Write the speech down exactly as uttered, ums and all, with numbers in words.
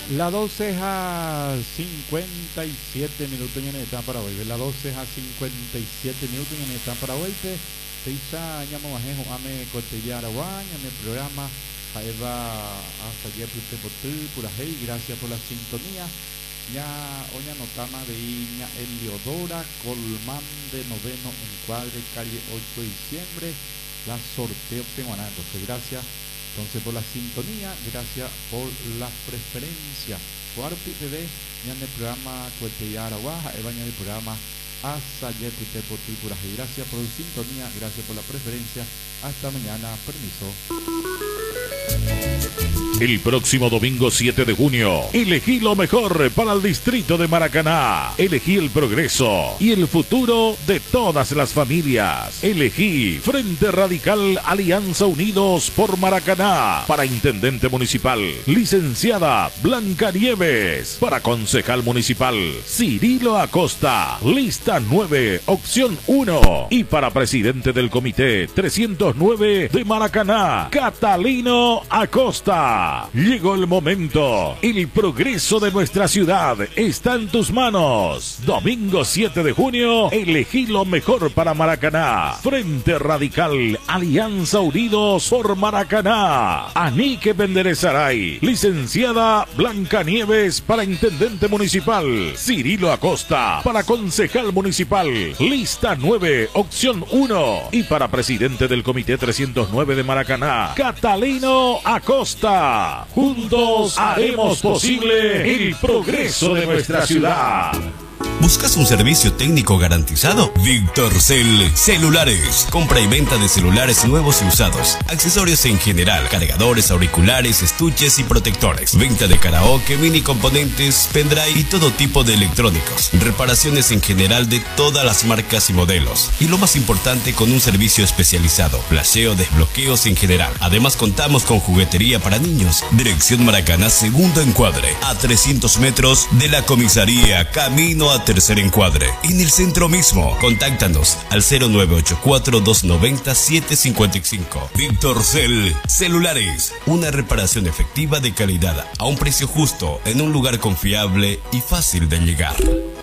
La doce a cincuenta y siete minutos en el Paraguay. La doce a cincuenta y siete minutos en el Paraguay. Te isa llamo bajejo ame cotella araguaña en el programa. Jaeva hasta ayer pute potu pura hey, gracias por la sintonía. Ya oña notama de Iña Eliodora Colmán de noveno encuadre calle ocho de diciembre. La sorteo tengo entonces gracias. Entonces por la sintonía, gracias por la preferencia. Cuarto T V, ya en el programa Cuetella Araguaja, el baño del programa Asayer Pite por Tripuraje. Gracias por la sintonía, gracias por la preferencia. Hasta mañana, permiso. El próximo domingo siete de junio, elegí lo mejor para el distrito de Maracaná. Elegí el progreso y el futuro de todas las familias. Elegí Frente Radical Alianza Unidos por Maracaná. Para intendente municipal, licenciada Blanca Nieves. Para concejal municipal, Cirilo Acosta. Lista nueve, opción uno. Y para presidente del comité trescientos nueve de Maracaná, Catalino Acosta. Llegó el momento. El progreso de nuestra ciudad está en tus manos. Domingo siete de junio, elegí lo mejor para Maracaná. Frente Radical Alianza Unidos por Maracaná. Anique Penderezaray. Licenciada Blanca Nieves para intendente municipal. Cirilo Acosta para concejal municipal. Lista nueve, opción uno. Y para presidente del comité trescientos nueve de Maracaná, Catalino Acosta. Juntos haremos posible el progreso de nuestra ciudad. ¿Buscas un servicio técnico garantizado? Victorcel Celulares. Compra y venta de celulares nuevos y usados. Accesorios en general. Cargadores, auriculares, estuches y protectores. Venta de karaoke, mini componentes, pendrive y todo tipo de electrónicos. Reparaciones en general de todas las marcas y modelos. Y lo más importante, con un servicio especializado. Flasheo, desbloqueos en general. Además contamos con juguetería para niños. Dirección Maracaná, segundo encuadre. A trescientos metros de la comisaría. Camino a tercer encuadre, en el centro mismo. Contáctanos al cero nueve ocho cuatro, dos nueve cero, siete cinco cinco. Victorcel Celulares, una reparación efectiva de calidad a un precio justo en un lugar confiable y fácil de llegar.